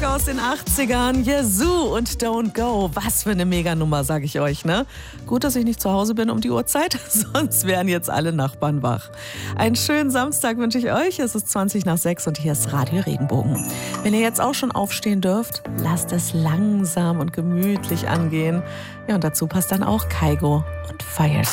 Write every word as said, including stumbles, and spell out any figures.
Schlager aus den achtzigern. Yazoo und Don't Go. Was für eine Meganummer, sage ich euch, ne? Gut, dass ich nicht zu Hause bin um die Uhrzeit, sonst wären jetzt alle Nachbarn wach. Einen schönen Samstag wünsche ich euch. Es ist zwanzig nach sechs und hier ist Radio Regenbogen. Wenn ihr jetzt auch schon aufstehen dürft, lasst es langsam und gemütlich angehen. Ja, und dazu passt dann auch Kygo und Fire.